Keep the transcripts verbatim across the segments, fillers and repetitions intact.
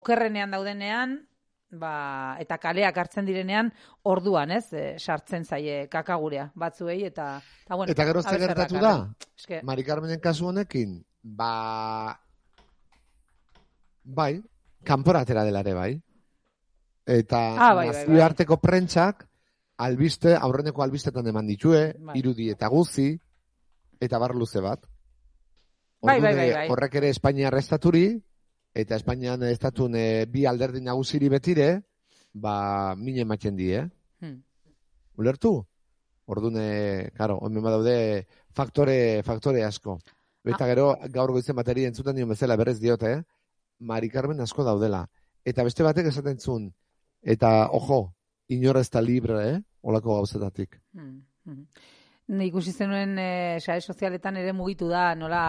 okerrenean daudenean, ba, eta kaleak hartzen direnean, orduan, ez, e, sartzen zaie kakagurea batzuei, eta, eta bueno. Eta gero ze gertatu da, Eske... Mari Carmenen kasu honekin, ba, bai, kanpora atera dela ere, bai. Eta ah, bai, bai, bai. arteko prentsak, albiste, aurreneko albistetan eman ditue, bai. Irudi eta guzi, eta bar luze bat. Bai, bai, bai, bai. Horrek ere Espainiar estaturi, eta Espainian estatun e, bi alderdi nagusiri betire, ba, mine ematen die, eh? Hmm. Ulertu? Ordune, karo, hemen badaude faktore, faktore asko. Eta gero, gaur goizen bateri entzuten dion bezala berrez diote, eh? Mari Carmen asko daudela. Eta beste batek esaten zuen, eta, ojo, inorrez da libre, eh? Olako gauzetatik. Hmm. Hmm. Ikusi zenuen e, sare sozialetan ere mugitu da, nola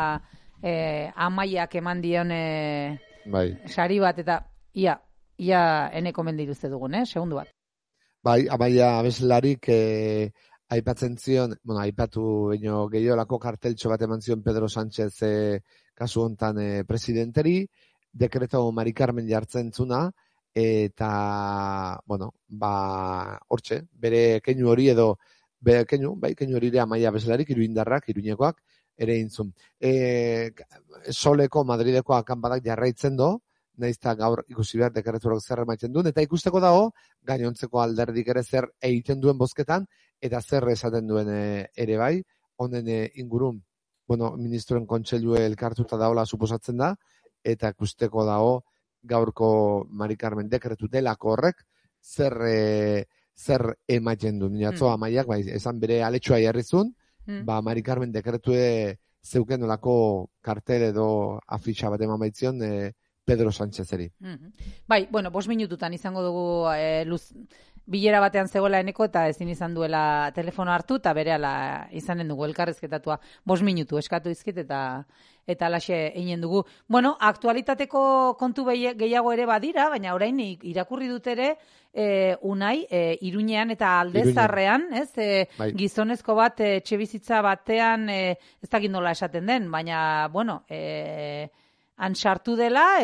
e, amaiak eman dion e, bai. Sari bat, eta ia, ia ene komendiruzte dugun, eh? Segundu bat. Bai, amaia abeslarik e, aipatzen zion, bueno, aipatu baino gehiolako karteltxo bat eman zion Pedro Sánchez e, kasu hontan e, presidenteri, dekreto Mari Carmen jartzen zuna, eta, bueno, ba, hortxe, bere keinu hori edo, Be, keinu, bai, keinu hori ere amaia bezalarik, iruindarrak, iruinekoak, ere intzun. E, soleko, Madrideko akanpadak jarraitzen do, naizta gaur ikusi behar dekretuak zer emaiten duen, eta ikusteko dago, gainontzeko alderdik ere zer egiten duen bozketan, eta zer esaten duen e, ere bai, honen e, ingurun, bueno, ministroen kontseilue elkartuta daola suposatzen da, eta ikusteko dago, gaurko Mari Carmen dekretu delako horrek, zer... E, zer ematen du. Minatzo, mm. amaiak, bai, esan bere aletxoa jarrizun, mm. ba, Mari Carmen dekretue zeuken olako kartel edo afixa bat eman baitzion e, Pedro Sánchezeri. Mm-hmm. Bai, bueno, bost minututan izango dugu e, luz, bilera batean zegoela eneko eta ezin izan duela telefono hartu eta berehala izanen dugu elkarrezketatua. Bost minutu eskatu izkit eta eta alaxe egin dugu. Bueno, aktualitateko kontu gehiago ere badira, baina orain irakurri dut ere e, unai, e, Iruñean eta Aldezarrean, ez? E, bai. Gizonezko bat e, etxebizitza batean, e, ez dakit nola esaten den, baina, bueno, e, han sartu dela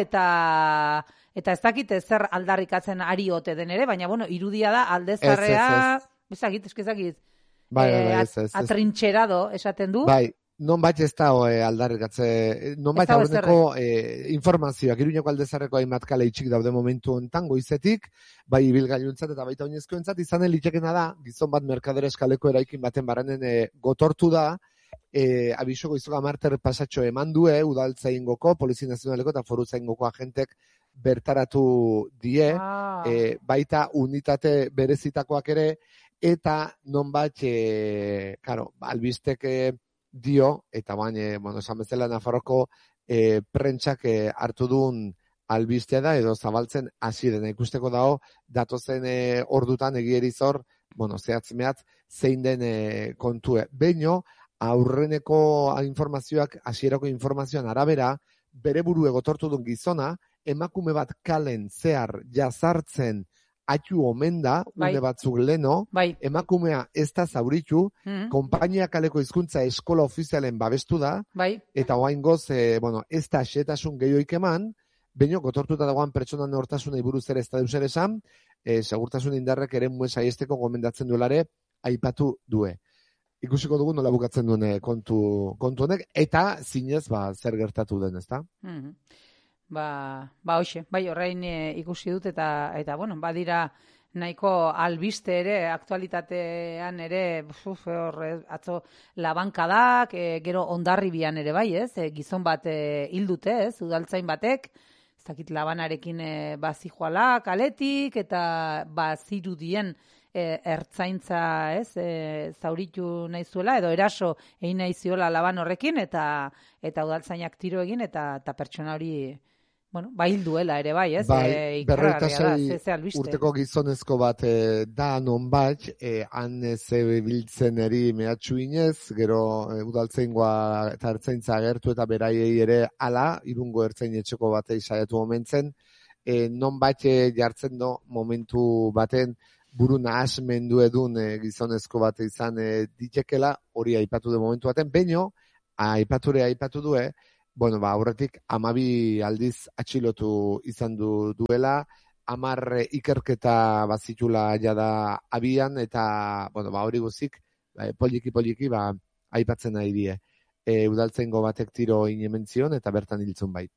eta eta ez dakit zer aldarrikatzen ari ote den ere, baina, bueno, irudia da Aldezarrea, ez dakit, ez dakit, bai, bai, ez, ez, ez. Atrintxerado esaten du. Bai. Non bat ez da e, aldarrikatze, non bat aurreneko e, informazioak, Iruñeko Aldezarreko hainbat kale itxik daude momentu hontan goizetik, bai ibilgailuntzat eta baita oinezkoentzat, izanen litekena da, gizon bat merkader eskaleko eraikin baten barrenen e, gotortu da, e, abiso goizoka marter pasatxo eman due, udaltzaingoko, Polizia Nazionaleko eta Forutzaingoko agentek bertaratu die, ah. e, baita unitate berezitakoak ere, eta non bat, e, karo, albistek e, dio, eta baina, bueno, esan bezala Nafarroko e, prentsak e, hartu duen albistea da, edo zabaltzen hasi dena ikusteko dago, datozen e, ordutan egierizor, bueno, zehatz mehatz, zein den e, kontue. Beino, aurreneko informazioak, hasierako informazioan arabera, bere buru egotortu duen gizona, emakume bat kalen zehar jazartzen atxu omen da, bai. Une batzuk leno, bai. Emakumea ez da zauritu, mm-hmm. Konpainia kaleko hizkuntza eskola ofizialen babestu da, bai. Eta oain goz, e, bueno, ez da xetasun gehioik eman, baino, gotortuta dagoan pertsonan hortasunei buruz ere ez da deuser esan, e, segurtasun indarrek ere muen saiesteko gomendatzen duelare, aipatu due. Ikusiko dugu nola bukatzen duen kontu, kontu honek, eta zinez, ba, zer gertatu den, ez da? Mm-hmm. Ba, ba hoxe, bai horrein e, ikusi dut eta eta bueno, badira nahiko albiste ere aktualitatean ere uf, horre, atzo labankadak, e, gero Hondarribian ere bai, ez? E, gizon bat e, hildute, ez? Udaltzain batek, ez dakit labanarekin e, bazijoala kaletik eta bazirudien e, ertzaintza, ez? E, zauritu nahi zuela edo eraso egin nahi ziola laban horrekin eta eta udaltzainak tiro egin eta eta pertsona hori bueno, bail duela ere bai, ez? Bai, e, berrogeita sei urteko gizonezko bat e, da non bat, e, han zebiltzen eri mehatxu inez, gero e, udaltzaingoa eta ertzaintza agertu eta beraiei ere ala, irungo ertzain etxeko batei saiatu momentzen, e, non bat e, jartzen do momentu baten buru nahasmendu edun e, gizonezko bat izan e, ditekela, hori aipatu de momentu baten, baino, aipature aipatu due, bueno, ba, aurretik amabi aldiz atxilotu izan du duela, hamar ikerketa bazitula jada abian, eta, bueno, ba, hori guzik, ba, poliki-poliki, ba, aipatzen nahi die. E, udaltzaingo batek tiro inementzion, eta bertan hiltzun bai.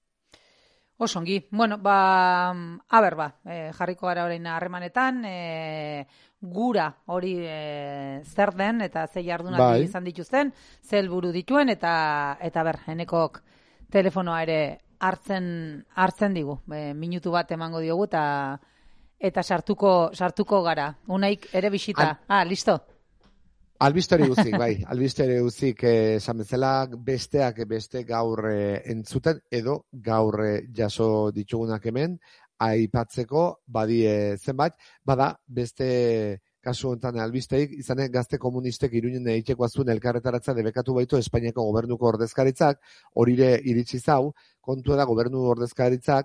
Osongi, bueno, ba, a ber, ba, e, jarriko gara orain harremanetan, e, gura hori e, zer den, eta ze jardunaldi Bai. izan dituzten, ze helburu dituen, eta, eta ber, enekok telefonoa ere hartzen hartzen digu. E, minutu bat emango diogu, eta eta sartuko sartuko gara. Unaik ere bisita. Al... Ah, listo. Albistori guzik, bai. Albistori guzik esan bezala, besteak beste gaur e, entzuten, edo gaur e, jaso ditugunak hemen, aipatzeko badie zenbait, bada beste kasu honetan albisteik, izanek gazte komunistek Iruinen egiteko azun elkarretaratza debekatu baitu Espainiako gobernuko ordezkaritzak, horire iritsi zau, kontua da gobernu ordezkaritzak,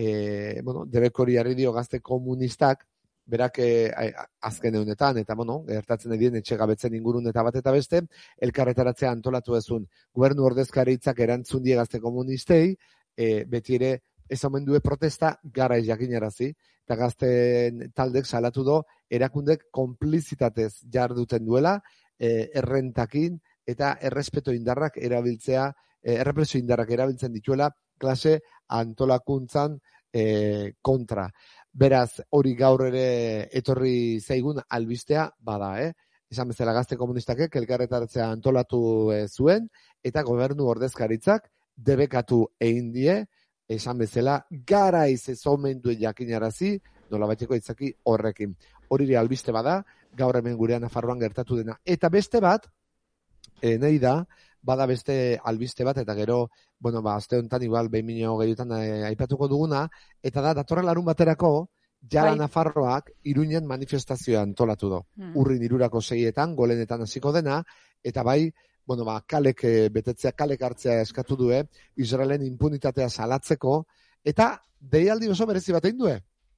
e, bueno, debekori jarri dio gazte komunistak, berak e, azken egunetan, eta bueno, gertatzen edien etxegabetzen ingurun eta bat eta beste, elkarretaratzea antolatu ezun gobernu ordezkaritzak erantzun die gazte komunistei, e, beti ere ez omen due protesta gara jakinarazi, eta gazten taldek salatu do, erakundek konplizitatez jarduten duela, e, errentakin eta errespeto indarrak erabiltzea, e, errepresio indarrak erabiltzen dituela, klase antolakuntzan e, kontra. Beraz, hori gaur ere etorri zaigun albistea bada, eh? Esan bezala gazte komunistakek elkarretaratzea antolatu e, zuen, eta gobernu ordezkaritzak debekatu egin die, esan bezala, garaiz ez omen duen jakinarazi, nola bateko itzaki horrekin. Hori albiste bada, gaur hemen gurean Nafarroan gertatu dena. Eta beste bat, e, nahi da, bada beste albiste bat, eta gero, bueno, ba, azte honetan igual, behin minio gehiotan e, aipatuko duguna, eta da, datorren larun baterako, jala bai. Nafarroak Iruinen manifestazioa antolatu do. Hmm. Urrin irurako seietan, golenetan hasiko dena, eta bai, bueno, ba, kalek betetzea, kalek hartzea eskatu due, Israelen impunitatea salatzeko, eta deialdi oso berezi bat egin due.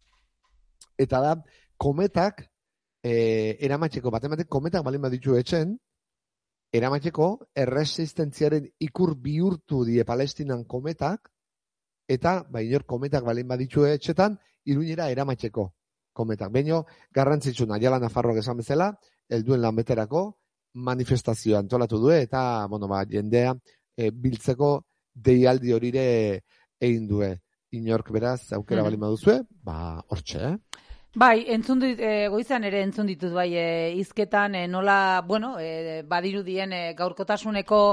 Eta da, kometak, e, eramatxeko, batematek kometak balin baditu etxen, eramatxeko erresistentziaren ikur bihurtu die Palestinan kometak, eta, ba, inor kometak balin baditu etxetan, Iruñera eramatxeko kometak. Baina, garrantzitsuna, jala Nafarroak esan bezala, helduen lan beterako, manifestazioa antolatu du eta bueno, ba, jendea e, biltzeko deialdi horire egin du. Inork beraz aukera mm. balin baduzue, ba hortxe, eh? Bai, entzun dit, e, goizan ere entzun ditut bai e, hizketan e, nola, bueno, e, badirudien e, gaurkotasuneko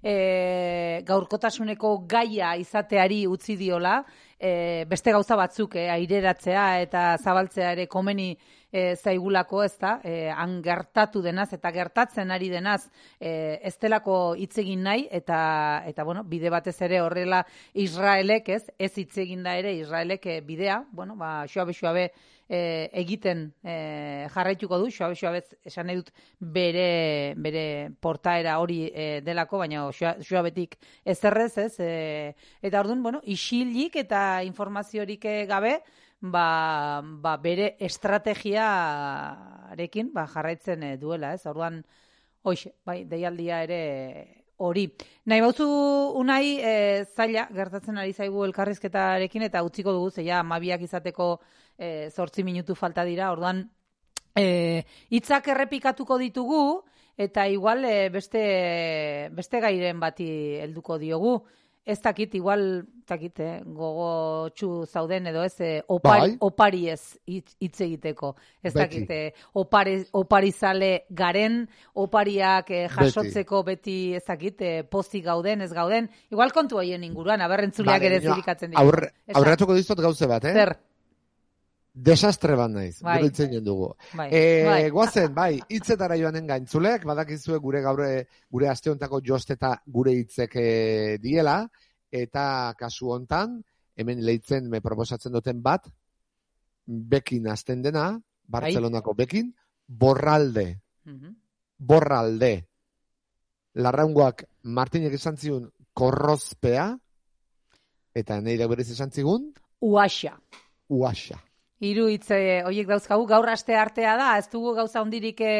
e, gaurkotasuneko gaia izateari utzi diola, e, beste gauza batzuk e, aireratzea eta zabaltzea ere komeni e, zaigulako, ezta? E, han gertatu denaz eta gertatzen ari denaz e, ez delako hitz egin nahi eta eta bueno, bide batez ere horrela Israelek, ez? Ez hitz egin da ere Israelek e, bidea, bueno, ba xoabe xoabe E, egiten e, jarraituko du, xoabe xoabe esan nahi dut bere, bere portaera hori e, delako, baina xoabetik ez errez, ez? E, eta orduan, bueno, isilik eta informaziorik gabe, ba, ba bere estrategiarekin ba, jarraitzen e, duela, ez? Orduan, hoxe, bai, deialdia ere hori. Nahi bauzu unai e, zaila gertatzen ari zaigu elkarrizketarekin eta utziko dugu, zeia amabiak izateko e, zortzi minutu falta dira, orduan e, hitzak errepikatuko ditugu eta igual e, beste, beste gairen bati helduko diogu. Ez dakit, igual, dakit, eh, gogotsu zauden edo ez, eh, opari, bai. opari ez hitz egiteko. Ez beti. Dakit, eh, opari, oparizale garen, opariak eh, jasotzeko beti, beti ez dakit, eh, pozik gauden, ez gauden. Igual kontu haien inguruan, aberrentzuleak vale, ere zirikatzen ditu. Aurre, aurreatuko dizut gauze bat, eh? Zer? Desastre bat naiz, bai. gero itzen dugu. Bai. E, bai. Guazen, bai, hitzetara joanen gaintzulek, badakizue gure gaure, gure aste hontako josteta gure hitzek e, diela, eta kasu hontan, hemen leitzen me proposatzen duten bat, bekin hasten dena, Bartzelonako bekin, borralde. Uh-huh. Borralde. Larraungoak Martinek esan zigun korrozpea, eta nahi da berez esan zigun? Uaxa. Uaxa. Hiru hitz horiek dauzkagu, gaur aste artea da, ez dugu gauza hondirik e,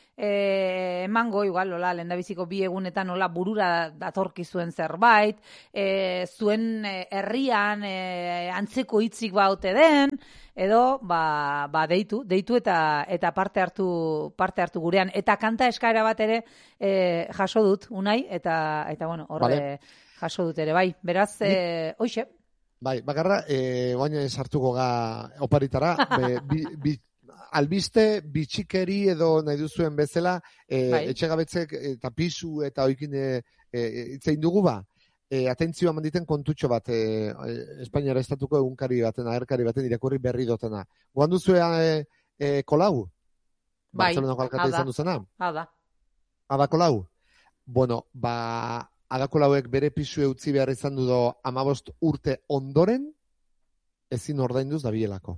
e, emango, igual, hola, lendabiziko bi egunetan hola burura datorki zuen zerbait, e, zuen herrian e, antzeko hitzik baute den, edo ba, ba deitu, deitu eta eta parte hartu parte hartu gurean. Eta kanta eskaera bat ere e, jaso dut, Unai, eta, eta bueno, horre vale. Jaso dut ere, bai. Beraz, e, hoxe. Bai, bakarra, e, baina sartuko ga oparitara, be, bi, bi, albiste, bitxikeri edo nahi duzuen bezala, e, bai. Etxegabetzek eta pisu eta oikin e, e, itzein dugu ba, e, atentzioa manditen kontutxo bat, e, Espainiara estatuko egunkari baten, agerkari baten irakurri berri dotena. Goan duzue e, e, Kolau? Bai, Bartzelonako alkate izan duzena? Ada. Ada Kolau? Bueno, ba... Adako lauek bere pisue utzi behar izan du do hamabost urte ondoren ezin ordainduz dabilelako.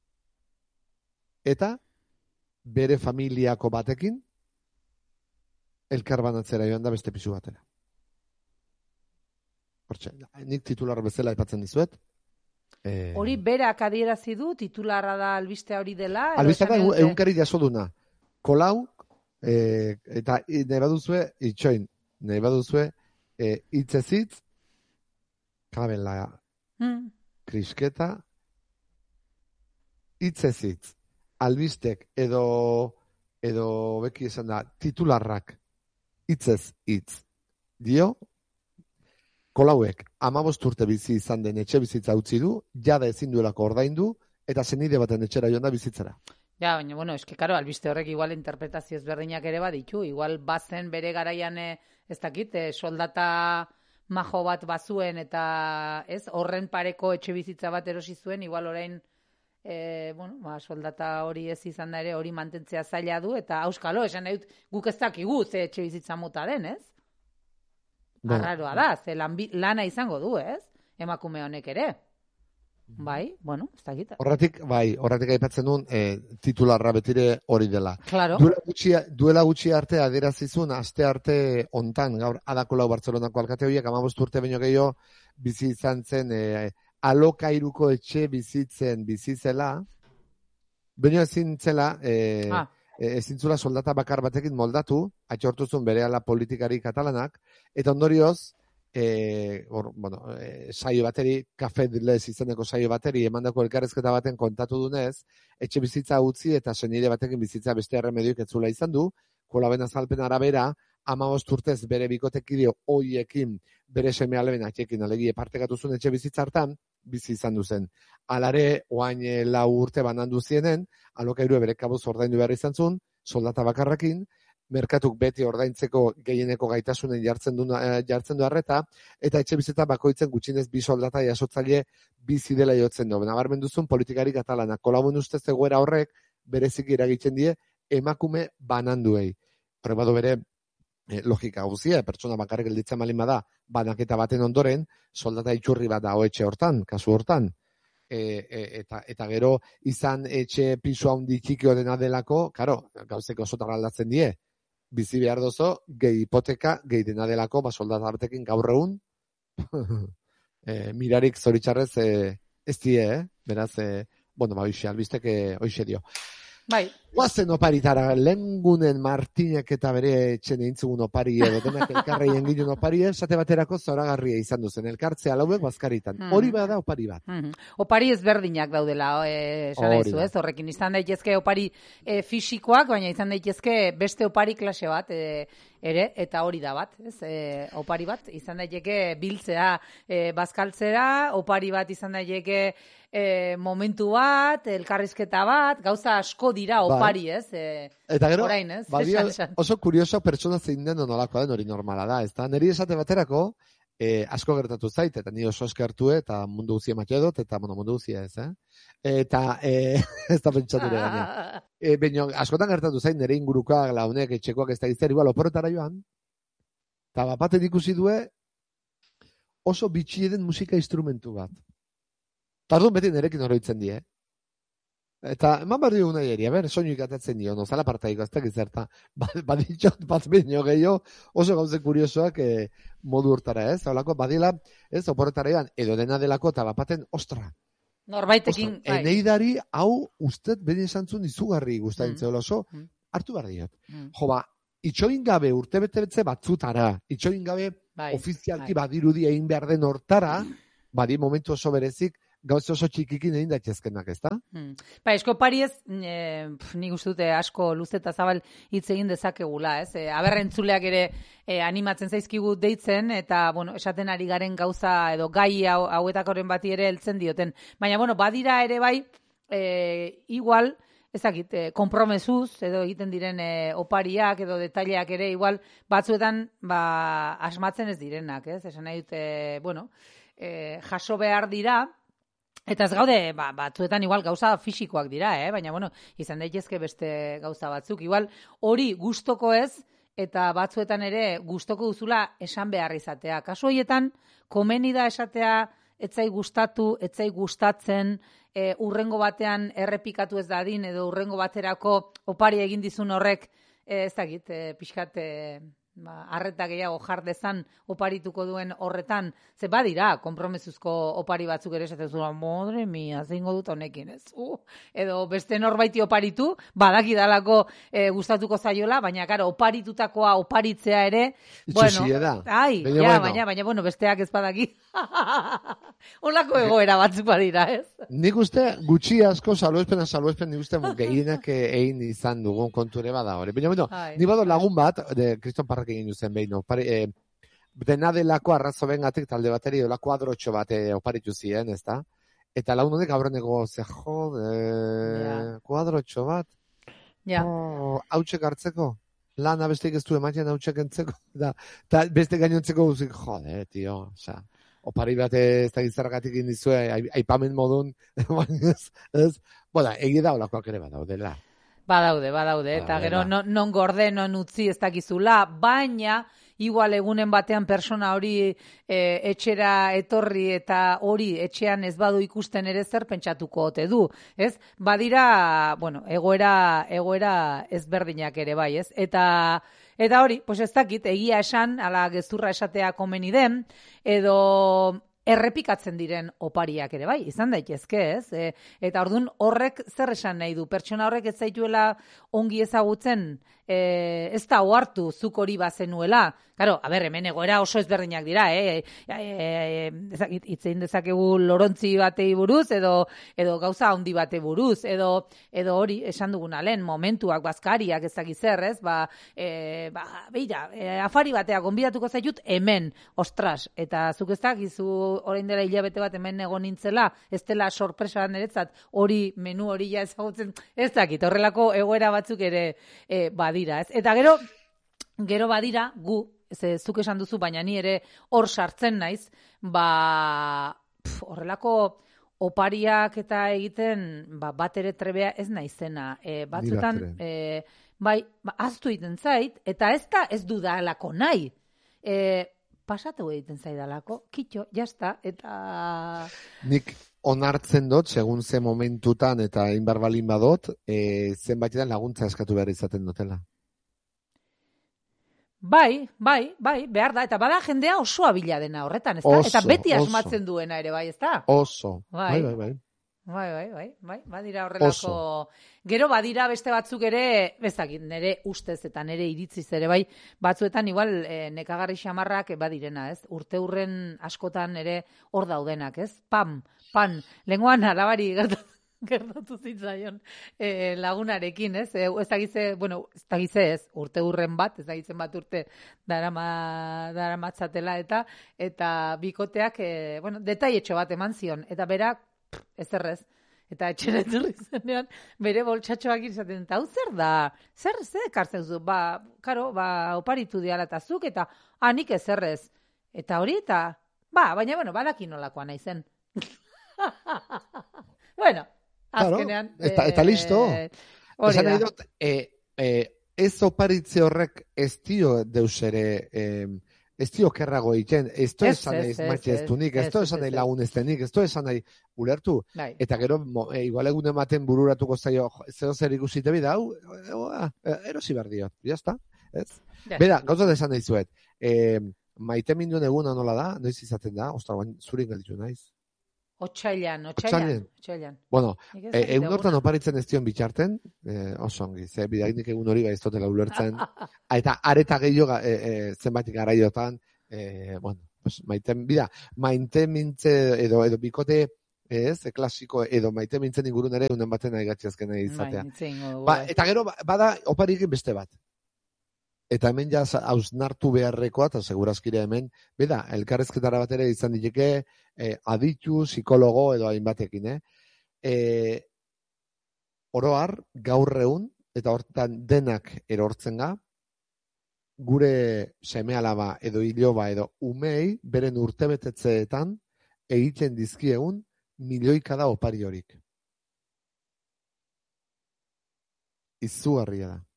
Eta bere familiako batekin elkar banatzera joan da beste pisu batera. Hortxe, nik titular bezala aipatzen dizuet. E... Hori berak adierazi du, titularra da albiste hori dela? Albistea da egunkari jasoduna. Kolau, e, eta nahi baduzue, itxoin, nahi baduzue, hitzezitz, e, kabela, mm. krisketa, hitzezitz, albistek edo, edo beki esan da, titularrak hitzez hitz dio, Kolauek hamabost urte bizi izan den etxe bizitza utzi du, jada ezin duelako ordaindu, eta zenide baten etxera joan da bizitzera. Ja, baina, bueno, eski, karo, albiste horrek igual interpretazio ezberdinak ere baditu, igual bazen bere garaian, ez dakit, eh, soldata majo bat bazuen, eta ez, horren pareko etxe bizitza bat erosi zuen, igual orain, eh, bueno, ba, soldata hori ez izan da ere, hori mantentzea zaila du, eta auskalo, esan nahi dut, guk ez dakigu ze etxe bizitza mota den, ez? Bueno. Arraroa da, ze lan, lana izango du, ez? Emakume honek ere. Bai, bueno, ez da gita. Horratik, bai, horratik aipatzen duen e, titularra betire hori dela. Claro. Duela gutxi, duela gutxi arte adierazizun, aste arte ontan, gaur, Adako Lau Bartzelonako alkate horiek, hamabost urte baino gehiago, bizi izan zen, e, alokairuko etxe bizitzen bizizela, baino ezin zela, e, ah. ezin zula soldata bakar batekin moldatu, atxortuzun berehala politikari katalanak, eta ondorioz, E, or, bueno, e, saio bateri, kafe dilez izeneko saio bateri emandako elkarrezketa baten kontatu dunez, etxe bizitza utzi eta senide batekin bizitza beste erremedioik etzula izan du, Kolaben azalpen arabera, hamabost urtez bere bikotekideo hoiekin bere seme aleben atxekin alegie partekatuzun etxe bizitza hartan, bizi izan duzen. Alare, oain lau urte banandu zienen, alokairu bere kabuz ordaindu behar izan zuen, soldata bakarrakin, merkatuk beti ordaintzeko gehieneko gaitasunen jartzen du, jartzen du arreta, eta etxe bizitza bakoitzen gutxinez bi soldata jasotzaile bizi dela jotzen du. Nabarmen duzun politikari katalana. Kolabun ustez egoera horrek bereziki eragitzen die emakume bananduei. Horrek badu bere eh, logika guzia, pertsona bakarrik gelditzen malin bada, banaketa baten ondoren, soldata itxurri bat da etxe hortan, kasu hortan. E, e, eta, eta gero izan etxe pisu handi txiki dena delako, karo, gauzeko osotar aldatzen die. Bizi behar dozo, gehi hipoteka, gehi dena delako, ba, soldata batekin gaur egun, e, mirarik zoritxarrez e, ez die, eh? Beraz, e, bueno, ba, hoxe, albistek hoxe dio. Bai. Guazen oparitara, lengunen Martinek eta bere etxen eintzugun opari, edo denak elkarreien ginen opari, esate baterako zoragarria izan duzen, elkartzea lauek bazkaritan. Mm. Hori bada opari bat. Mm-hmm. Opari ezberdinak daudela, eh, esan daizu, ez? Horrekin izan daitezke opari eh, fisikoak, baina izan daitezke beste opari klase bat, eh, ere, eta hori da bat, ez? E, opari bat, izan daiteke biltzea e, bazkaltzera, opari bat izan daiteke e, momentu bat, elkarrizketa bat, gauza asko dira opari, ez? E, eta gero, orain, ez? badia, oso kurioso pertsona zein den nolakoa den hori normala da, ez da? Neri esate baterako, e, asko gertatu zait, eta ni oso eskertu eta mundu guzia matxe dut, eta bueno, mundu guzia ez, eh? Eta, e, ez da pentsatu ere gaina. E, Baina, askotan gertatu zain, nire ingurukoak, launek, etxekoak ez da izter, igual, oporretara joan, eta bapaten ikusi due, oso bitxi den musika instrumentu bat. Tardun beti nirekin oroitzen die. Eta, eman behar dio nahi eri, a ber, soinu ikatatzen dio, no, zala partaiko, ez da gizerta, baditxot bat bineo gehiago, oso gauze kuriosoak e, modu urtara, ez? Zaulako, badila, ez, oporretara joan, edo dena delako, eta bapaten, ostra, norbaitekin, bai. Eneidari, hau, ustet, bene esan zuen izugarri guztain mm. oso, mm. hartu behar diot. Mm. Jo, ba, itxoin gabe urte bete batzutara, itxoin gabe bai, ofizialki bai. Badirudi egin behar den hortara, badi momentu oso berezik, gauz oso txikikin egin daitezkenak, ez da? Hmm. Ba, esko pari ez, e, nik uste dute asko luze eta zabal hitz egin dezakegula, ez? E, aberrentzuleak ere e, animatzen zaizkigu deitzen, eta, bueno, esaten ari garen gauza edo gai hau, hauetakoren bati ere heltzen dioten. Baina, bueno, badira ere bai, e, igual, ezakit, e, kompromesuz, edo egiten diren e, opariak edo detaileak ere, igual, batzuetan, ba, asmatzen ez direnak, ez? Esan nahi dute, bueno, e, jaso behar dira, eta ez gaude, ba, batzuetan igual gauza fisikoak dira, eh? Baina, bueno, izan daitezke beste gauza batzuk. Igual hori gustoko ez, eta batzuetan ere gustoko duzula esan behar izatea. Kasu horietan, komeni da esatea, etzai gustatu, etzai gustatzen, e, urrengo batean errepikatu ez dadin, edo urrengo baterako opari egin dizun horrek, e, ez dakit, e, pixkat... E, Ba, arreta gehiago jardezan oparituko duen horretan, ze badira, konpromesuzko opari batzuk ere esaten zuen, madre mia, zeingo dut honekin, ez? Uh, edo beste norbaiti oparitu, badakidalako e, gustatuko zaiola, baina, karo, oparitutakoa oparitzea ere, bueno, ai, baina, ja, bueno. baina, baina, bueno, besteak ez badaki. Olako egoera batzuk badira, ez? Nik uste, gutxi asko, salbuespena, salbuespen, nik uste, gehienak egin izan dugun konture bada hori. Baina, bueno, ni bado lagun bat, de Kriston Parrak egin duzen behin, opari, e, dena delako arrazo bengatik talde bateri, dola kuadrotxo bat e, oparitu ziren, ez da? Eta lagun honek abrenego, ze jode, yeah. kuadrotxo bat, yeah. oh, hautxek hartzeko, lana besteik ez du ematen hautxek entzeko, da, ta beste gainontzeko guzik, jode, tio, oza, opari bat ez da gizarragatik indizue, aipamen modun, ez, ez, bona, egi da olakoak ere badaudela. Badaude, badaude, eta gero non, non gorde, non utzi ez dakizula, baina igual egunen batean persona hori e, etxera etorri eta hori etxean ez badu ikusten ere zer pentsatuko ote du, ez? Badira, bueno, egoera, egoera ezberdinak ere bai, ez? Eta eta hori, pues ez dakit, egia esan, ala gezurra esatea komeni den, edo errepikatzen diren opariak ere bai, izan daitezke, ez? E, eta ordun horrek zer esan nahi du? Pertsona horrek ez zaituela ongi ezagutzen, e, ez da ohartu zuk hori bazenuela. Claro, a ber, hemen egoera oso ezberdinak dira, eh? E, e, itzein dezakegu lorontzi batei buruz, edo edo gauza handi bate buruz, edo edo hori esan duguna lehen, momentuak, bazkariak ez dakiz zer, ez? Ba, e, ba, beira, e, afari batea gonbidatuko zaitut hemen, ostras, eta zuk ez dakizu orain dela hilabete bat hemen egon nintzela, ez dela sorpresa niretzat hori menu hori ja ezagutzen, ez dakit, horrelako egoera batzuk ere e, badira, ez? Eta gero, gero badira, gu, ze zuk esan duzu, baina ni ere hor sartzen naiz, ba, pf, horrelako opariak eta egiten, ba, bat ere trebea ez naizena. E, batzutan, e, bai, ba, aztu egiten zait, eta ez da ez dudalako nahi. E, pasatu egiten zaidalako, kitxo, jazta, eta... Nik onartzen dut, segun ze momentutan eta inbar balin badot, e, zenbaitetan laguntza eskatu behar izaten dutela. Bai, bai, bai, behar da, eta bada jendea oso abila dena horretan, ez da? Eta beti asmatzen oso. Duena ere, bai, ez da? Oso, bai, bai, bai. Bai, bai, bai, bai, badira horrelako... Oso. Gero badira beste batzuk ere, bezakit, nire ustez eta nire iritziz ere, bai, batzuetan igual e, nekagarri xamarrak badirena, ez? Urte hurren askotan ere hor daudenak, ez? Pam, pan, lenguan alabari gertatu. Gertatu zitzaion e, lagunarekin, ez? E, ez dagize, bueno, ez dagize ez, urte hurren bat, ez dagitzen bat urte darama, daramatzatela eta eta bikoteak, e, bueno, detaietxo bat eman zion, eta berak, ez errez, eta etxera etorri zenean, bere boltsatxoak izaten, eta hau zer da, zer, zer ekartzen zu, ba, karo, ba, oparitu dialatazuk, eta hanik ez errez, eta hori, eta, ba, baina, bueno, badakin nolakoa nahi zen. Bueno, azkenean... Claro, eta, eta listo. Esan nahi dut, e, e, ez oparitze horrek ez dio deus ere, e, ez dio kerrago egiten, ez to esan nahi matxeztunik, ez to esan nahi laguneztenik, ez to esan nahi ulertu. Bai. Eta gero, e, igual egun ematen bururatuko zaio, zeo zer ikusite bida, hau, e, erosi behar diot, jazta, ez? Ja. Bera, gauza da esan nahi zuet, e, maite minduen eguna nola da, noiz izaten da, ostra, zurin galditu naiz. Otsailan, otsailan. Otsailan. Bueno, egun hortan oparitzen ez dion bitxarten, eh, oso ongi, ze bidainik egun hori gaiztotela ulertzen, eta areta gehiago e, e, zenbatik garaiotan, e, bueno, pues, maiten, bida, maite mintze edo, edo bikote, ez, e, klasiko, edo maite mintzen ingurun ere, unen baten nahi gatziazken nahi izatea. Ba, eta gero, bada, oparikin beste bat. Eta hemen ja hausnartu beharrekoa, eta segurazkire hemen, beda, elkarrezketara bat ere izan diteke, eh, aditu, psikologo edo hainbatekin, eh? Eh, oroar, gaur egun, eta hortan denak erortzen ga, gure seme-alaba edo iloba edo umei, beren urtebetetzeetan, egiten dizkiegun milioikada opari horik. Izugarria da.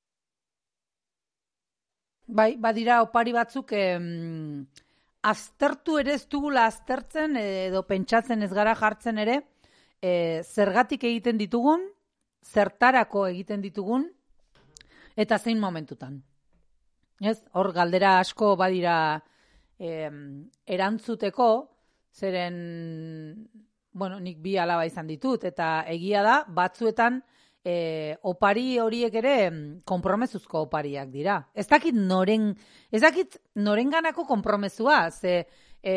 Bai, badira opari batzuk em, aztertu ere ez dugula aztertzen edo pentsatzen ez gara jartzen ere e, zergatik egiten ditugun, zertarako egiten ditugun eta zein momentutan. Ez? Hor galdera asko badira em, erantzuteko, zeren bueno, nik bi alaba izan ditut eta egia da batzuetan E, opari horiek ere konpromezuzko opariak dira. Ez dakit noren, ez dakit norenganako konpromezua, ze e,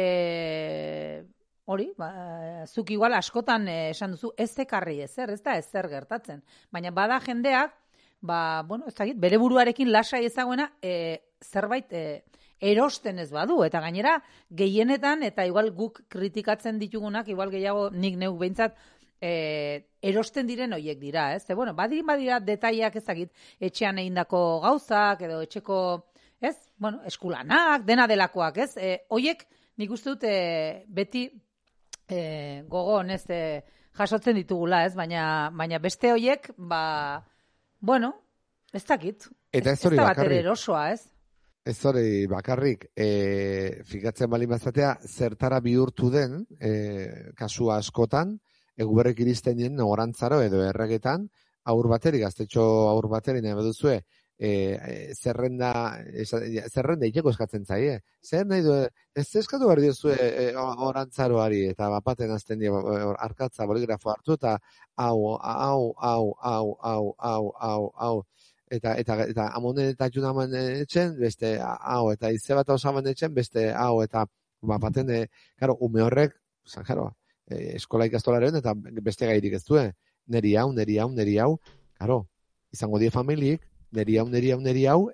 hori, ba, zuk igual askotan e, esan duzu, ez ekarri ezer, ez da ezer gertatzen. Baina bada jendeak, ba, bueno, ez dakit, bere buruarekin lasai ezaguena, e, zerbait e, erosten ez badu, eta gainera gehienetan, eta igual guk kritikatzen ditugunak, igual gehiago nik neuk behintzat, E, erosten diren hoiek dira, ez? Ze, bueno, badin badira detaiak ezagit, etxean egindako gauzak, edo etxeko, ez? Bueno, eskulanak, dena delakoak, ez? E, hoiek, nik uste dut, e, beti e, gogon, ez? E, jasotzen ditugula, ez? Baina, baina beste hoiek, ba, bueno, ez dakit. Eta ez hori bakarrik. Erosoa, ez? Ez hori bakarrik, e, fikatzen bali mazatea, zertara bihurtu den, e, kasua askotan, eguberrek iristen nien norantzaro edo erregetan, aur bateri, gaztetxo aur bateri nahi baduzue, e, zerrenda, zerrenda iteko eskatzen zaie. Zer nahi du, ez eskatu behar diozue e, orantzaroari, eta bapaten azten dio, arkatza boligrafo hartu, eta hau, hau, hau, hau, hau, hau, hau, hau, eta, eta, eta amonen eta junaman etxen, beste hau, eta ize bat osaman etxen, beste hau, eta bapaten, e, karo, ume horrek, zan, karo, eskola ikastolaren eta beste gairik ez duen. Neri hau, neri hau, neri hau. Karo, izango die familiek, neri hau, neri hau, neri hau,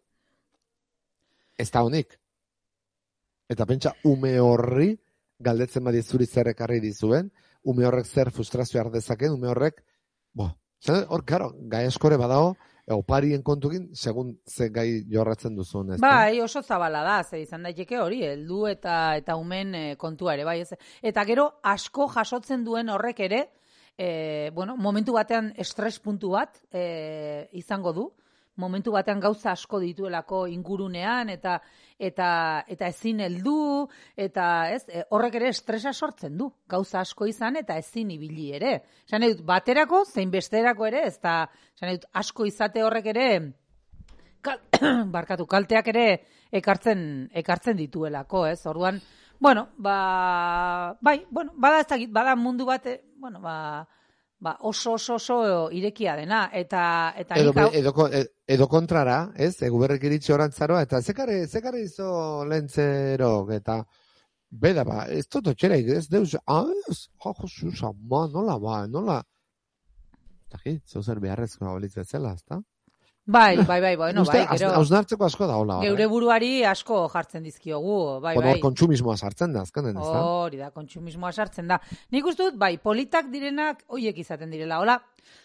ez da honik. Eta pentsa, ume horri, galdetzen badi zuri zer ekarri dizuen, ume horrek zer frustrazio ardezaken, ume horrek, bo, hor, karo, gai eskore badao, oparien kontukin, segun ze gai jorratzen duzun. Ez bai, oso zabala da, ze izan daiteke hori, heldu eta eta umen e, kontua ere, bai, ez. Eta gero, asko jasotzen duen horrek ere, e, bueno, momentu batean estres puntu bat e, izango du, momentu batean gauza asko dituelako ingurunean, eta eta eta ezin heldu, eta ez, e, horrek ere estresa sortzen du, gauza asko izan, eta ezin ibili ere. Esan edut, baterako, zein besterako ere, ez da, esan edut, asko izate horrek ere, kal, barkatu, kalteak ere ekartzen, ekartzen dituelako, ez, orduan, bueno, ba, bai, bueno, bada ez dakit, bada mundu bate, bueno, ba, ba, oso, oso, oso irekia dena, eta... eta edo, hau... edo, edo kontrara, ez? Eguberrek iritsi orantzaroa, eta zekarri, zekarri izo lentzerok, eta beda, ba, ez dut otxereik, ez deus, ah, ez, jo, Jesus, ama, nola, ba, nola... Eta ki, zauzer beharrezkoa bolitzen zela, ez da? Bai, bai, bai, bueno, bai, gero... Hausnartzeko asko da, hola. Geure buruari asko jartzen dizkiogu, bai, bai. Hor kontsumismoa sartzen da, azkanen, ez da? Hori da, kontsumismoa sartzen da. Nik uste dut, bai, politak direnak, hoiek izaten direla, hola,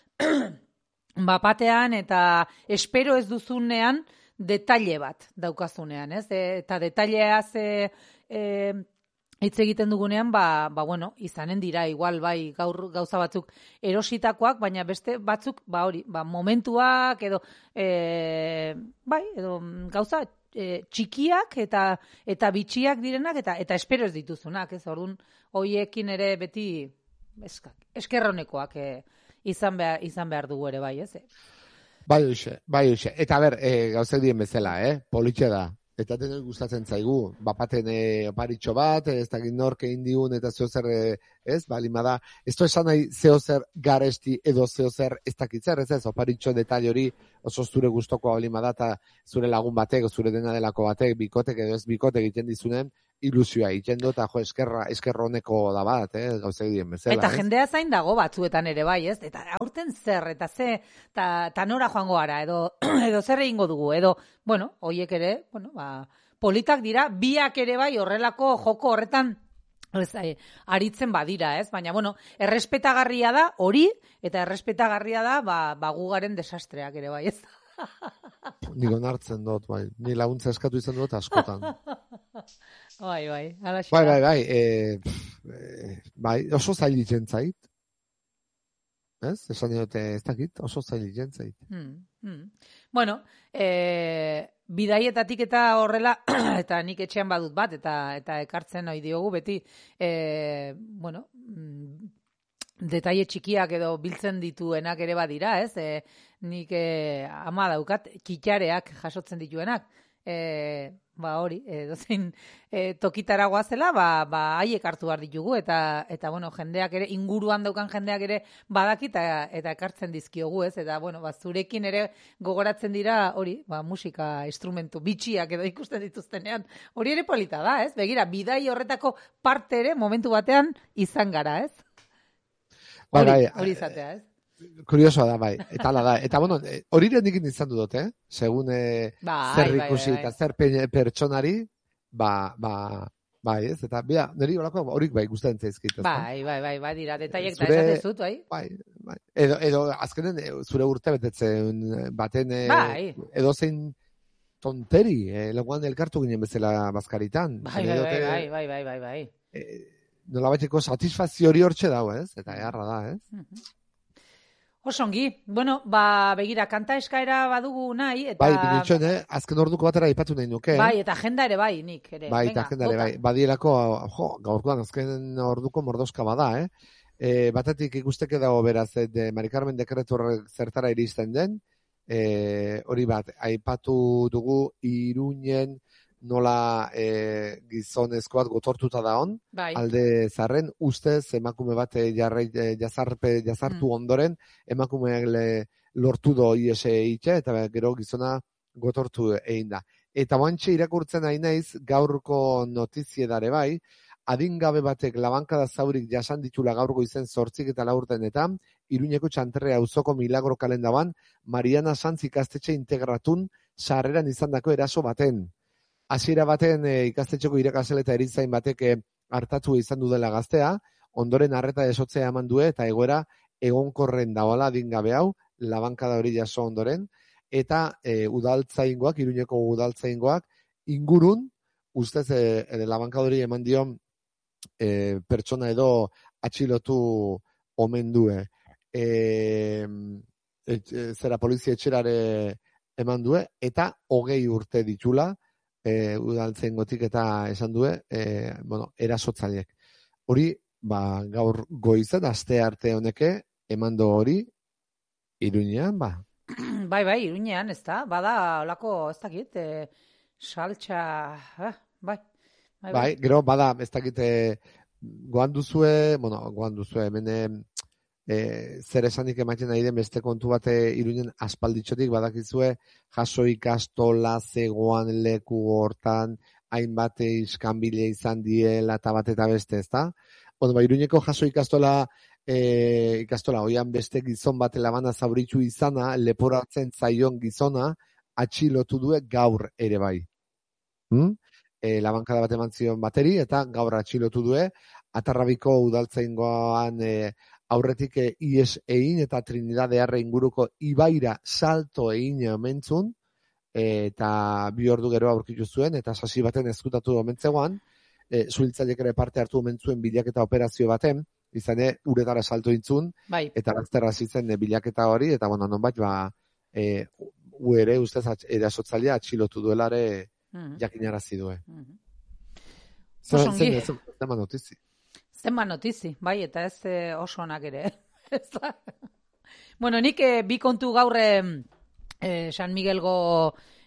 bapatean eta espero ez duzunean detalle bat daukazunean, ez? Eta detaileaz e, e, hitz egiten dugunean, ba, ba, bueno, izanen dira, igual, bai, gaur gauza batzuk erositakoak, baina beste batzuk, ba, hori, ba, momentuak, edo, e, bai, edo gauza e, txikiak eta eta bitxiak direnak, eta eta espero ez dituzunak, ez, orduan, hoiekin ere beti eskak, eskerronekoak e, izan behar, izan behar dugu ere, bai, ez? Bai, hoxe, bai, hoxe. Eta ber, e, gauzak dien bezala, eh? Politxe da. Eta denoi gustatzen zaigu, bapaten e, oparitxo bat, ez dakit nork egin digun eta zeo zer, ez, bali bada, ez to esan nahi zeo zer garesti edo zeo zer ez dakit zer, ez ez, oparitxo detail hori oso zure gustokoa bali bada, eta zure lagun batek, zure dena delako batek, bikotek edo ez bikotek egiten dizunen, ilusioa egiten dut, eta jo, eskerra, eskerra honeko da bat, eh, gauzak dien bezala. Eta jendea zain dago batzuetan ere bai, ez? Eta aurten zer, eta ze, ta, ta nora joango gara, edo, edo zer egingo dugu, edo, bueno, hoiek ere, bueno, ba, politak dira, biak ere bai horrelako joko horretan ez, eh, aritzen badira, ez? Baina, bueno, errespetagarria da hori, eta errespetagarria da, ba, ba gugaren desastreak ere bai, ez? Nik onartzen dut, bai. Ni laguntza eskatu izan dut askotan. Bai, bai. Alaxi bai, bai, bai. E, e, bai, oso zail itzen zait. Ez? Esan dute ez dakit, oso zail itzen zait. Hmm, hmm. Bueno, e, bidaietatik eta horrela, eta nik etxean badut bat, eta eta ekartzen hori diogu beti, e, bueno, detaile txikiak edo biltzen dituenak ere badira, ez? E, nik e, ama daukat, kitxareak jasotzen dituenak. E, ba hori, edo zein e, tokitara goazela, ba, ba haiek hartu behar ditugu, eta, eta bueno, jendeak ere, inguruan daukan jendeak ere badaki, eta, eta ekartzen dizkiogu, ez? Eta, bueno, ba, zurekin ere gogoratzen dira, hori, ba, musika, instrumentu, bitxiak edo ikusten dituztenean, hori ere polita da, ez? Begira, bidai horretako parte ere momentu batean izan gara, ez? Hori, bai, hori izatea, ez? Kuriosoa da, bai. Eta ala da. Eta, bueno, hori rendikin izan dut, eh? Segun eh, bai, zer bai, ikusi bai, eta bai. zer pe- pertsonari, ba, ba, bai, ez? Eta, bia, niri horako horik bai gustatzen zaizkit, ez da? Bai, bai, bai, bai, dira, detaiek eta Zure- esatez dut, bai? Bai, bai. Edo, edo azkenen eh, zure urte betetzen baten eh, Bai. edo zein tonteri, eh, leguan elkartu ginen bezala bazkaritan. Bai, Zer bai, edote, bai, bai, bai, bai, bai. eh, nolabaiteko satisfazio hori hortxe dago, ez? Eta eharra da, ez? Mhm. Osongi, bueno, ba, begira, kanta eskaera badugu nahi, eta... Bai, binitxoen, eh? Azken orduko batera aipatu nahi nuke. eh? Bai, eta agenda ere bai, nik ere. Bai, Venga, eta jendare, bota. bai. Badielako, jo, gaurkoan azken orduko mordoska bada, eh? E, batetik ikusteke dago beraz, eh, de Mari Carmen dekretu horrek zertara iristen den, e, hori bat, aipatu dugu Iruñen nola e, gizonezkoat gotortuta da on, Bai, alde zarren, ustez emakume bat eh, jarrai, eh, jazarpe, jazartu Mm. ondoren, emakumeak le- lortu do iese itxe, eta gero gizona gotortu egin da. Eta bantxe irakurtzen ari naiz, gaurko notiziedare bai, adingabe batek labankada zaurik jasan ditula gaur goizen zortzik eta laurtenetan, Iruñeko Txanterre auzoko Milagro kalendaban, Mariana Sanz ikastetxe integratun sarreran izandako eraso baten. Hasiera baten e, ikastetxeko irakasle eta erizain batek e, hartatu izan du dela gaztea, ondoren arreta esotzea eman due eta egoera egonkorren dagoela adingabe hau, labankada hori jaso ondoren, eta e, udaltzaingoak, Iruñeko udaltzaingoak, ingurun, ustez e, e, labankada hori eman dio e, pertsona edo atxilotu omen due. E, et, e, zera polizia etxerare eman due, eta hogei urte ditula, e, udaltzaingotik eta esan due, e, bueno, erasotzaileek. Hori, ba, gaur goizen, aste arte honeke, emando hori, Iruñean, ba. bai, bai, Iruñean, ez da, bada, olako, ez dakit, e, saltxa, eh, bai. Bai, Bai, gero, bada, ez dakite, goan duzue, bueno, goan duzue, hemen e, zer esanik ematen nahi den beste kontu bate Iruñen aspalditxotik badakizue, jaso ikastola zegoan leku hortan, hainbat iskanbile izan diela eta bat eta beste, ezta? Bueno, ba, Iruñeko jaso ikastola, e, ikastola, oian beste gizon bate labana zauritxu izana, leporatzen zaion gizona, atxilotu due gaur ere bai. Hmm? E, labankada bat eman zion bateri, eta gaur atxilotu due, Atarrabiko udaltzaingoan e, aurretik e, ies egin eta Trinidade Arre inguruko ibaira salto egin omentzun, e, eta bi ordu gero aurkitu zuen, eta sasi baten ezkutatu omentzegoan, e, zuhiltzaileek ere parte hartu omentzuen bilaketa operazio baten, izan e, uretara salto intzun, bai. eta lasterra zitzen e, bilaketa hori, eta bueno, nonbait, ba, e, u ere ustez erasotzailea atxilotu duelare Mhm. jakinarazi due. Mhm. Zer, Oso ongi. zer, zer, zer notizi. Zenba notizi, bai, eta ez eh, oso onak ere. Ez da? Bueno, nik eh, bi kontu gaur eh, eh, San Miguelgo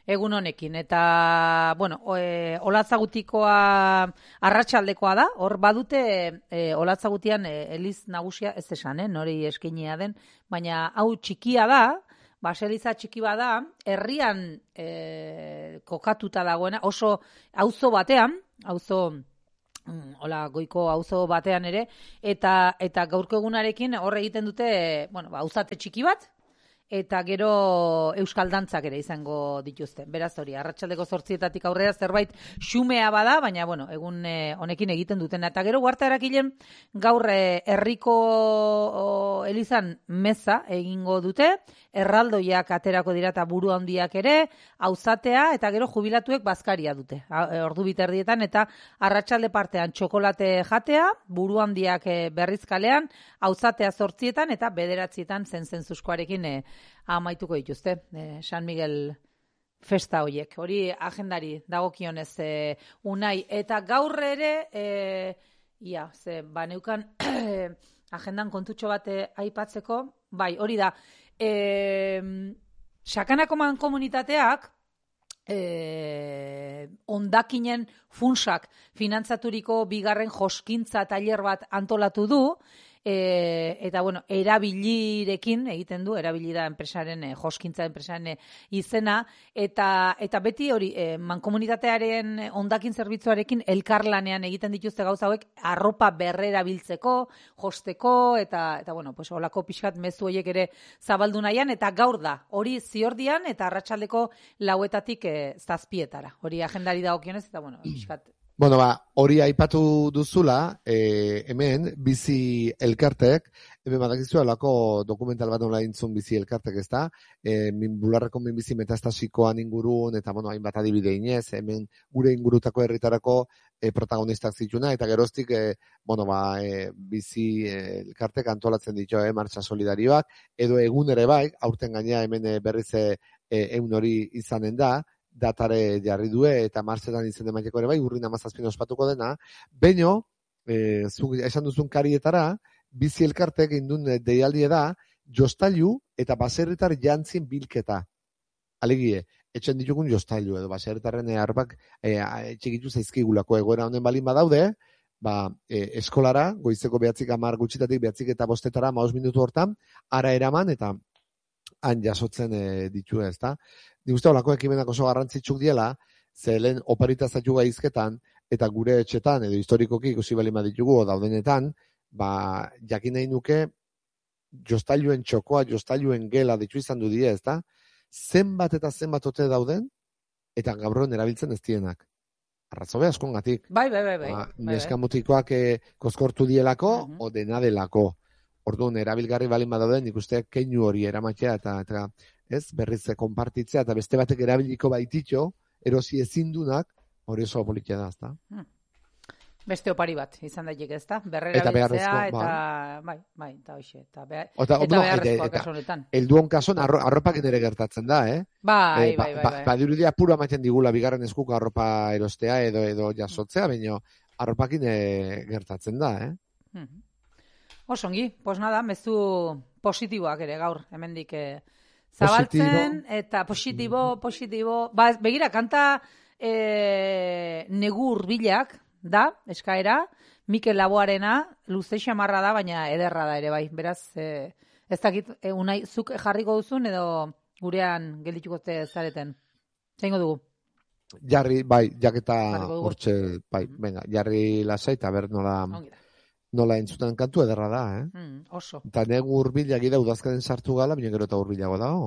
egun honekin, eta, bueno, e, Olatzagutikoa arratsaldekoa da, hor badute e, Olatzagutian e, eliz nagusia ez esan, eh, nori eskinia den, baina hau txikia da, baseliza txiki bada, herrian e, kokatuta dagoena, oso auzo batean, auzo hola, goiko auzo batean ere, eta eta gaurko egunarekin hor egiten dute, bueno, ba, auzate txiki bat, eta gero euskal dantzak ere izango dituzte. Beraz hori, arratsaldeko zortzietatik aurrera zerbait xumea bada, baina bueno, egun e, honekin egiten dutena. Eta gero Uarte Arakilen gaur e, herriko o, elizan meza egingo dute, erraldoiak aterako dira eta buru handiak ere, auzatea eta gero jubilatuek bazkaria dute. Ordu biterdietan eta arratsalde partean txokolate jatea, buru handiak e, berriz kalean, auzatea zortzietan eta bederatzietan zen-zentzuzkoarekin e, amaituko dituzte, eh, San Miguel festa hoiek. Hori agendari dagokionez e, unai. Eta gaur ere, e, ia, ze, ba, neukan agendan kontutxo bat aipatzeko, bai, hori da, e, Sakanako mankomunitateak, e, ondakinen funsak finantzaturiko bigarren joskintza tailer bat antolatu du, E, eta bueno, erabilirekin egiten du, erabili da enpresaren, e, joskintza enpresaren e, izena, eta eta beti hori e, mankomunitatearen ondakin zerbitzuarekin elkarlanean egiten dituzte gauza hauek, arropa berrera biltzeko, josteko, eta eta bueno, pues holako pixkat mezu horiek ere zabaldu nahian, eta gaur da, hori ziordian, eta arratsaldeko lauetatik e, zazpietara. Hori agendari dagokionez, eta bueno, pixkat. Bueno, ba, hori aipatu duzula, e, hemen, bizi elkartek, hemen badakizu alako dokumental bat nola intzun bizi elkartek, ez da? E, min, bularreko minbizi metastasikoan ingurun, eta, bueno, hainbat adibide inez, hemen gure ingurutako herritarako e, protagonistak zituna, eta geroztik, e, bueno, ba, e, bizi elkartek antolatzen ditu, e, martxa solidarioak, edo egun ere bai, aurten gainea hemen e, berriz e, egun hori izanen da, datare jarri due, eta martzetan izen emaiteko ere bai, urrin amazazpin ospatuko dena, baino, e, zu, esan duzun karietara, bizi elkartek indun deialdie da, jostailu eta baserritar jantzien bilketa. Alegie, etxen ditugun jostailu, edo baserritarren arpak e, txikitu zaizkigulako egoera honen balin badaude, ba, e, eskolara, goizeko behatzik amar gutxitatik, behatzik eta bostetara, maus minutu hortan, ara eraman, eta han jasotzen e, ditu ez da. Nik uste holako ekimenak oso garrantzitsuk diela, ze lehen operita zaitu gaizketan, eta gure etxetan, edo historikoki ikusi bali maditugu, o daudenetan, ba, jakin nahi nuke, jostailuen txokoa, jostailuen gela ditu izan du die, ez da? Zenbat eta zenbat ote dauden, eta gabron erabiltzen ez dienak. Arrazobe askongatik. Bai, bai, bai. bai. Ba, neskamutikoak e, koskortu dielako, uh-huh. o dena delako. Orduan, erabilgarri balin badauden, nik uste keinu hori eramatea, eta, eta ez, berriz konpartitzea, eta beste batek erabiliko baititxo, erosi ezindunak, hori oso politia da, ezta? Hmm. Beste opari bat, izan daiteke, ezta? Berrera biltzea, eta, bai, bai, eta hoxe, eta, beha, eta, eta no, beharrezkoak kaso honetan. Elduon kason, arro, arropak ere gertatzen da, eh? Bai, e, bai, bai. Ba, ba, badirudia pura maten digula bigarren eskuko arropa erostea, edo edo jasotzea, baina arropakin gertatzen da, eh? Hmm. Osongi, pues nada, mezu positiboak ere gaur, hemendik eh, zabaltzen, positibo. Eta positibo, positibo, ba, begira, kanta eh, negur bilak, da, eskaera, Mikel Laboarena, luze xamarra da, baina ederra da ere bai, beraz, eh, ez dakit, eh, unai, zuk jarriko duzun, edo gurean geldituko zareten, zaingo dugu? Jarri, bai, jaketa hortxe, bai, venga, jarri lasai, eta ber nola... Nola entzuten kantu ederra da, eh? Mm, oso. Eta negu urbilak ida udazkaden sartu gala, baina gero eta urbilago dago.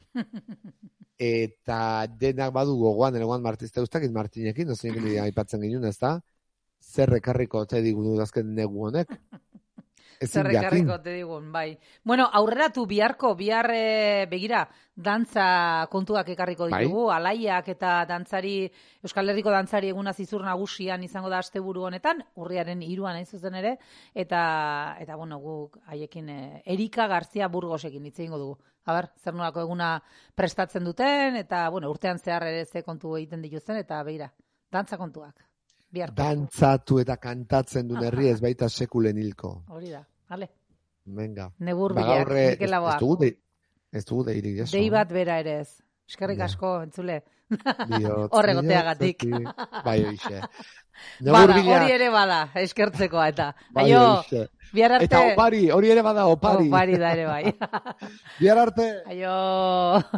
Eta denak badu gogoan, eregoan martizte ustakit Martinekin, nozenekin dira aipatzen ginen, ez da? Zer ekarriko te digun udazkaden negu honek? Zer ekarriko te digun, bai. Bueno, aurreratu biharko, bihar e, begira, dantza kontuak ekarriko ditugu, bai? Alaiak eta dantzari, Euskal Herriko dantzari eguna zizur nagusian izango da asteburu honetan, urriaren hiruan hain zuzen ere, eta, eta bueno, guk haiekin e, Erika Garzia Burgosekin hitz egingo dugu. A ber, zer nolako eguna prestatzen duten, eta bueno, urtean zehar ere ze kontu egiten dituzten, eta begira, dantza kontuak. Biarko. Dantzatu eta kantatzen duen herri ez baita sekulen hilko. Hori da, bale. Venga. Negur bilak, Mikel Laboa. Ez dugu de, ez dugu deirik jaso. Dei bat bera ere ez. Eskerrik asko, entzule. Bihotz, Horregoteagatik. Bai, oixe. Bada, hori ere bada, eskertzekoa eta. Aio, bihar arte. Eta opari, hori ere bada opari. Opari da ere bai. Bihar arte. Aio.